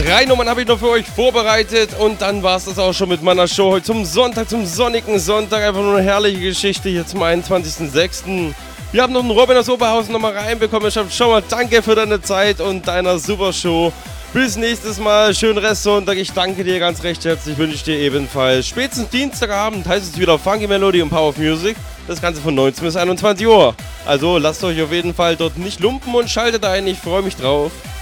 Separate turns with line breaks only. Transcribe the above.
3 Nummern habe ich noch für euch vorbereitet und dann war es das auch schon mit meiner Show heute zum Sonntag, zum sonnigen Sonntag. Einfach nur eine herrliche Geschichte hier zum 21.06. Wir haben noch einen Robin aus Oberhausen nochmal reinbekommen. Ich habe schon mal danke für deine Zeit und deiner super Show. Bis nächstes Mal, schönen Restsonntag. Ich danke dir ganz recht herzlich, wünsche ich dir ebenfalls. Spätestens Dienstagabend heißt es wieder Funky Melody und Power of Music. Das Ganze von 19 bis 21 Uhr. Also lasst euch auf jeden Fall dort nicht lumpen und schaltet ein, ich freue mich drauf.